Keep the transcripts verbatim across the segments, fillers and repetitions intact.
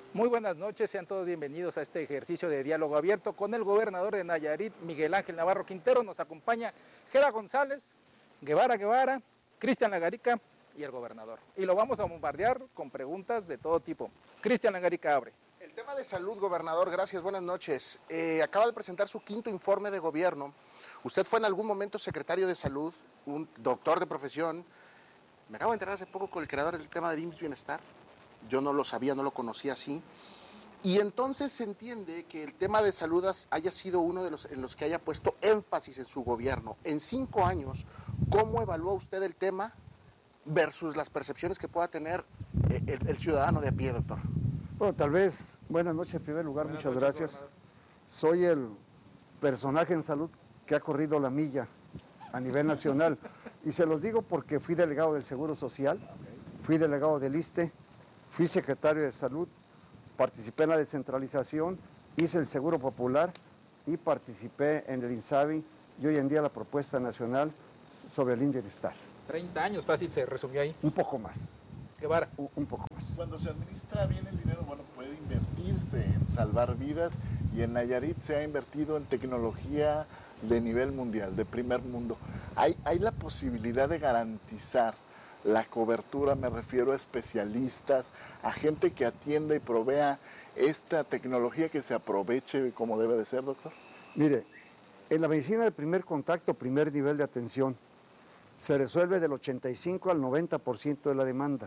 Muy buenas noches, sean todos bienvenidos a este ejercicio de diálogo abierto con el gobernador de Nayarit, Miguel Ángel Navarro Quintero. Nos acompaña Gera González, Guevara Guevara, Cristian Lagarica y el gobernador. Y lo vamos a bombardear con preguntas de todo tipo. Cristian Lagarica abre. El tema de salud, gobernador, gracias, buenas noches. Eh, acaba de presentar su quinto informe de gobierno. Usted fue en algún momento secretario de salud, un doctor de profesión. Me acabo de enterar hace poco con el creador del tema del I M S S Bienestar. Yo no lo sabía, no lo conocía así. Y entonces se entiende que el tema de salud haya sido uno de los en los que haya puesto énfasis en su gobierno. En cinco años, ¿cómo evalúa usted el tema versus las percepciones que pueda tener el, el ciudadano de a pie, doctor? Bueno, tal vez, buenas noches en primer lugar, Buenas muchas noches, gracias. gobernador. Soy el personaje en salud que ha corrido la milla a nivel nacional. Y se los digo porque fui delegado del Seguro Social, fui delegado del I S S S T E, fui secretario de Salud, participé en la descentralización, hice el Seguro Popular y participé en el INSABI y hoy en día la propuesta nacional sobre el I M S S Bienestar. treinta años, fácil se resumió ahí. Un poco más. Guevara. Un, un poco más. Cuando se administra bien el dinero, bueno, puede invertirse en salvar vidas y en Nayarit se ha invertido en tecnología de nivel mundial, de primer mundo. ¿Hay, hay la posibilidad de garantizar la cobertura? Me refiero a especialistas, a gente que atienda y provea esta tecnología que se aproveche como debe de ser, doctor. Mire, en la medicina de primer contacto, primer nivel de atención, se resuelve del ochenta y cinco al noventa por ciento de la demanda.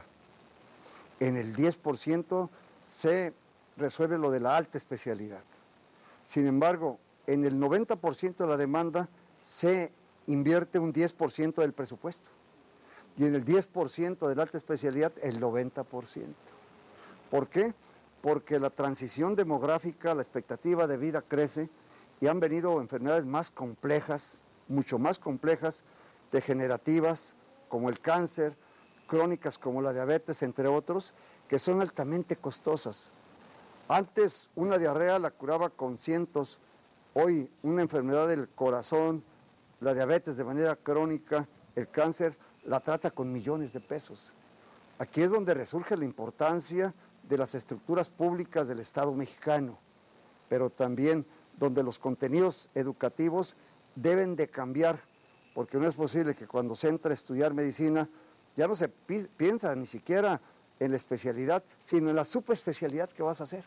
En el diez por ciento se resuelve lo de la alta especialidad. Sin embargo, en el noventa por ciento de la demanda se invierte un diez por ciento del presupuesto. Y en el diez por ciento de la alta especialidad, el noventa por ciento. ¿Por qué? Porque la transición demográfica, la expectativa de vida crece y han venido enfermedades más complejas, mucho más complejas, degenerativas, como el cáncer, crónicas como la diabetes, entre otros, que son altamente costosas. Antes una diarrea la curaba con cientos, hoy una enfermedad del corazón, la diabetes de manera crónica, el cáncer, la trata con millones de pesos. Aquí es donde resurge la importancia de las estructuras públicas del Estado mexicano, pero también donde los contenidos educativos deben de cambiar, porque no es posible que cuando se entra a estudiar medicina ya no se pi- piensa ni siquiera en la especialidad, sino en la subespecialidad que vas a hacer.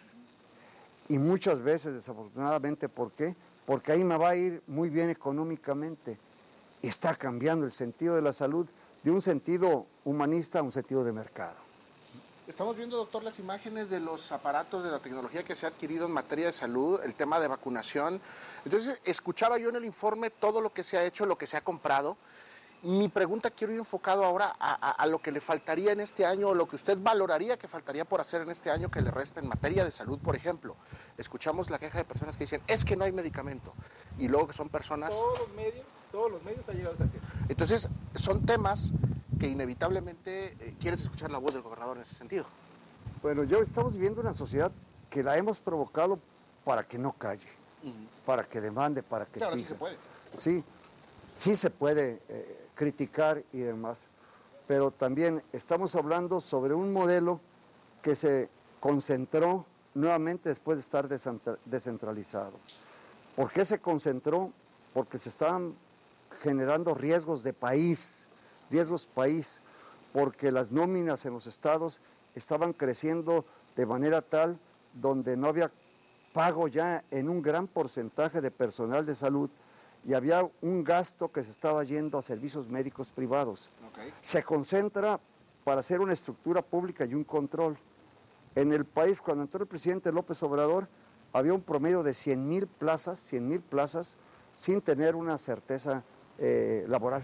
Y muchas veces, desafortunadamente, ¿por qué? Porque ahí me va a ir muy bien económicamente. Está cambiando el sentido de la salud de un sentido humanista a un sentido de mercado. Estamos viendo, doctor, las imágenes de los aparatos de la tecnología que se ha adquirido en materia de salud, el tema de vacunación. Entonces, escuchaba yo en el informe todo lo que se ha hecho, lo que se ha comprado. Mi pregunta quiero ir enfocado ahora a, a, a lo que le faltaría en este año, o lo que usted valoraría que faltaría por hacer en este año que le resta en materia de salud, por ejemplo. Escuchamos la queja de personas que dicen, es que no hay medicamento. Y luego que son personas... Todos los medios, todos los medios han llegado a esa queja. Entonces, son temas que inevitablemente eh, quieres escuchar la voz del gobernador en ese sentido. Bueno, yo estamos viviendo una sociedad que la hemos provocado para que no calle, uh-huh. para que demande, para que claro, exija. Sí se puede. Sí, sí se puede eh, criticar y demás, pero también estamos hablando sobre un modelo que se concentró nuevamente después de estar descentralizado. ¿Por qué se concentró? Porque se estaban generando riesgos de país, riesgos país, porque las nóminas en los estados estaban creciendo de manera tal donde no había pago ya en un gran porcentaje de personal de salud y había un gasto que se estaba yendo a servicios médicos privados. Okay. Se concentra para hacer una estructura pública y un control. En el país, cuando entró el presidente López Obrador, había un promedio de cien mil plazas, cien mil plazas, sin tener una certeza eh, laboral.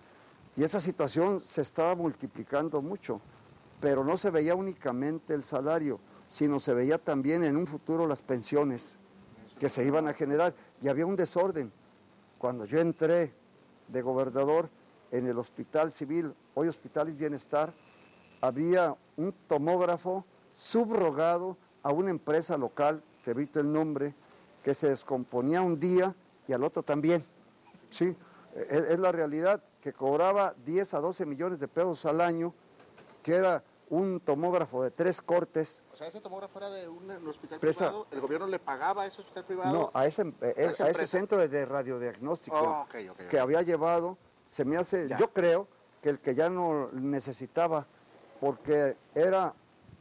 Y esa situación se estaba multiplicando mucho, pero no se veía únicamente el salario, sino se veía también en un futuro las pensiones que se iban a generar, y había un desorden. Cuando yo entré de gobernador en el Hospital Civil, hoy Hospital y Bienestar, había un tomógrafo subrogado a una empresa local, te evito el nombre, que se descomponía un día y al otro también. Sí, es, es la realidad, que cobraba diez a doce millones de pesos al año, que era un tomógrafo de tres cortes. O sea, ese tomógrafo era de un, un hospital Presa, privado, ¿el gobierno le pagaba a ese hospital privado? No, a ese, eh, a, esa a ese centro de radiodiagnóstico oh, okay, okay, que okay. había llevado, se me hace, ya. yo creo que el que ya no necesitaba, porque era,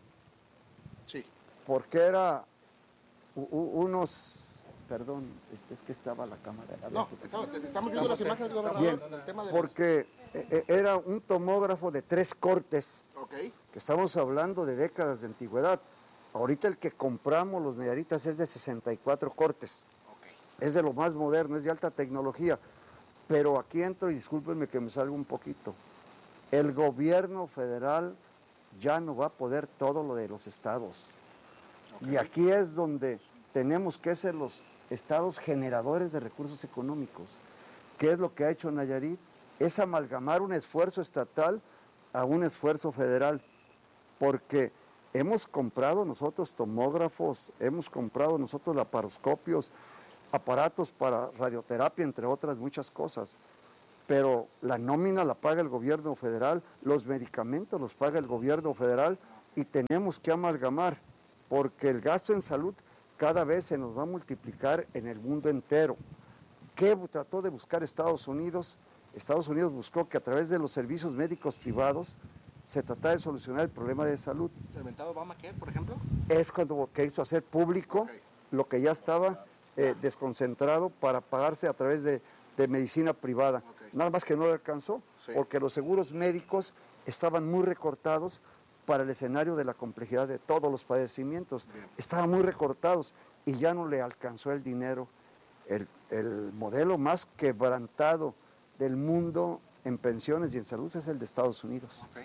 sí. porque era u, u, unos, perdón, es, es que estaba la cámara. No, estamos, estamos viendo las imágenes, gobernador, bien, en el tema de porque los... era un tomógrafo de tres cortes, okay. que estamos hablando de décadas de antigüedad. Ahorita el que compramos los Nayaritas es de sesenta y cuatro cortes, okay. Es de lo más moderno, es de alta tecnología, pero aquí entro y discúlpenme que me salga un poquito. El gobierno federal ya no va a poder todo lo de los estados, okay. Y aquí es donde tenemos que ser los estados generadores de recursos económicos. ¿Qué es lo que ha hecho Nayarit? Es amalgamar un esfuerzo estatal a un esfuerzo federal, porque hemos comprado nosotros tomógrafos, hemos comprado nosotros laparoscopios, aparatos para radioterapia, entre otras muchas cosas, pero la nómina la paga el gobierno federal, los medicamentos los paga el gobierno federal y tenemos que amalgamar, porque el gasto en salud cada vez se nos va a multiplicar en el mundo entero. ¿Qué trató de buscar Estados Unidos? Estados Unidos buscó que a través de los servicios médicos privados se tratara de solucionar el problema de salud. ¿El inventado Obamacare, por ejemplo? Es cuando quiso hacer público okay. Lo que ya estaba eh, desconcentrado para pagarse a través de, de medicina privada. Okay. Nada más que no le alcanzó, sí. Porque los seguros médicos estaban muy recortados para el escenario de la complejidad de todos los padecimientos. Bien. Estaban muy recortados y ya no le alcanzó el dinero. El, el modelo más quebrantado del mundo en pensiones y en salud es el de Estados Unidos. Okay.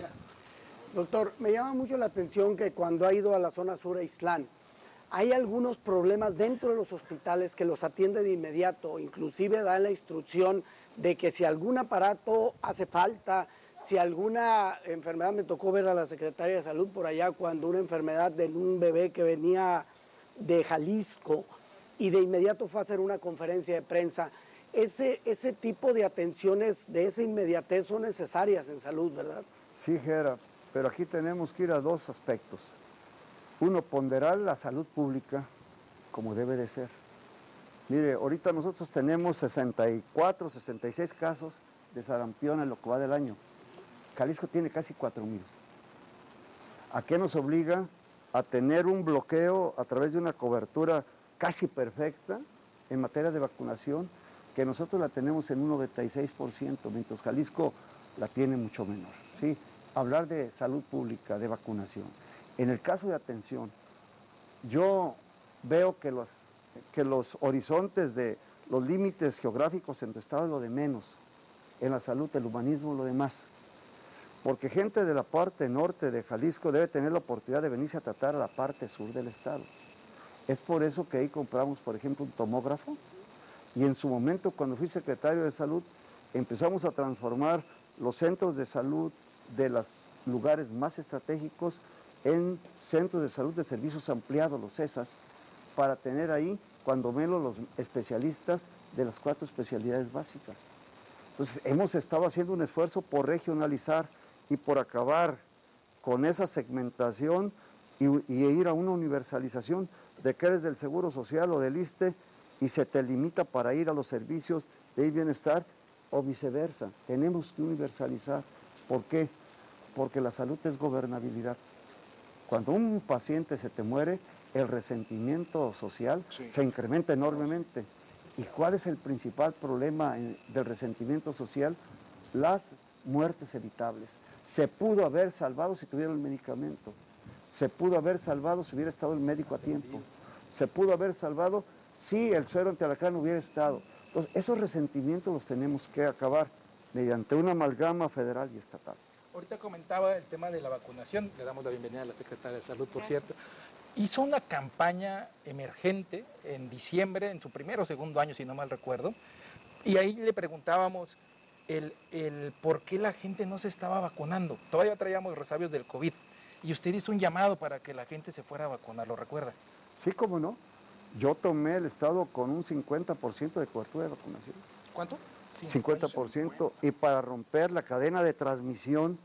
Doctor, me llama mucho la atención que cuando ha ido a la zona sur a Ixtlán, hay algunos problemas dentro de los hospitales que los atiende de inmediato, inclusive dan la instrucción de que si algún aparato hace falta, si alguna enfermedad, me tocó ver a la secretaria de salud por allá cuando una enfermedad de un bebé que venía de Jalisco y de inmediato fue a hacer una conferencia de prensa. Ese, ese tipo de atenciones de esa inmediatez son necesarias en salud, ¿verdad? Sí, Gera, pero aquí tenemos que ir a dos aspectos. Uno, ponderar la salud pública como debe de ser. Mire, ahorita nosotros tenemos sesenta y cuatro, sesenta y seis casos de sarampión en lo que va del año. Jalisco tiene casi cuatro mil. ¿A qué nos obliga? A tener un bloqueo a través de una cobertura casi perfecta en materia de vacunación, que nosotros la tenemos en un noventa y seis por ciento, mientras Jalisco la tiene mucho menor, ¿sí? Hablar de salud pública, de vacunación. En el caso de atención, yo veo que los, que los horizontes de los límites geográficos en tu estado es lo de menos. En la salud, el humanismo, lo demás. Porque gente de la parte norte de Jalisco debe tener la oportunidad de venirse a tratar a la parte sur del estado. Es por eso que ahí compramos, por ejemplo, un tomógrafo, y en su momento, cuando fui secretario de salud, empezamos a transformar los centros de salud de los lugares más estratégicos en centros de salud de servicios ampliados, los C E S As, para tener ahí, cuando menos, los especialistas de las cuatro especialidades básicas. Entonces, hemos estado haciendo un esfuerzo por regionalizar y por acabar con esa segmentación y, y ir a una universalización de que eres del Seguro Social o del ISSSTE y se te limita para ir a los servicios de bienestar o viceversa. Tenemos que universalizar. ¿Por qué? Porque la salud es gobernabilidad. Cuando un paciente se te muere, el resentimiento social sí. se incrementa enormemente. ¿Y cuál es el principal problema del resentimiento social? Las muertes evitables. Se pudo haber salvado si tuviera el medicamento. Se pudo haber salvado si hubiera estado el médico a tiempo. Se pudo haber salvado si el suero antialacrán hubiera estado. Entonces, esos resentimientos los tenemos que acabar mediante una amalgama federal y estatal. Ahorita comentaba el tema de la vacunación, le damos la bienvenida a la secretaria de Salud, por Gracias. cierto. Hizo una campaña emergente en diciembre, en su primer o segundo año, si no mal recuerdo, y ahí le preguntábamos el, el por qué la gente no se estaba vacunando. Todavía traíamos resabios del COVID, y usted hizo un llamado para que la gente se fuera a vacunar, ¿lo recuerda? Sí, cómo no. Yo tomé el estado con un cincuenta por ciento de cobertura de vacunación. ¿Cuánto? cincuenta por ciento. Y para romper la cadena de transmisión,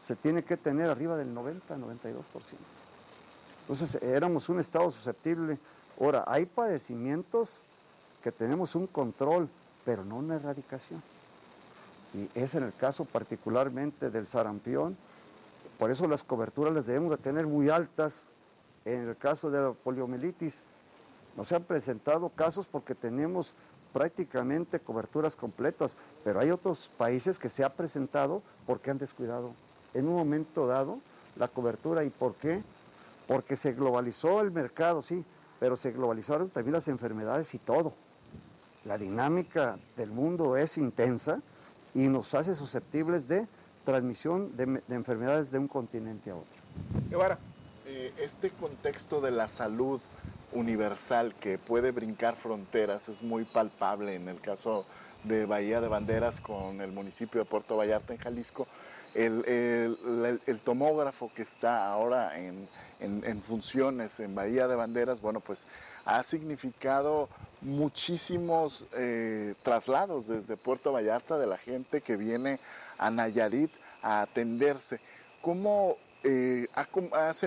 se tiene que tener arriba del noventa, noventa y dos por ciento. Entonces éramos un estado susceptible. Ahora, hay padecimientos que tenemos un control, pero no una erradicación. Y es en el caso particularmente del sarampión. Por eso las coberturas las debemos de tener muy altas. En el caso de la poliomielitis, nos han presentado casos porque tenemos prácticamente coberturas completas, pero hay otros países que se ha presentado porque han descuidado en un momento dado la cobertura. ¿Y por qué? Porque se globalizó el mercado, sí, pero se globalizaron también las enfermedades y todo. La dinámica del mundo es intensa y nos hace susceptibles de transmisión de, de enfermedades de un continente a otro. Guevara. Eh, este contexto de la salud universal que puede brincar fronteras es muy palpable en el caso de Bahía de Banderas con el municipio de Puerto Vallarta en Jalisco. El, el, el, el tomógrafo que está ahora en, en, en funciones en Bahía de Banderas, bueno, pues ha significado muchísimos eh, traslados desde Puerto Vallarta de la gente que viene a Nayarit a atenderse. ¿Cómo eh, ha, ha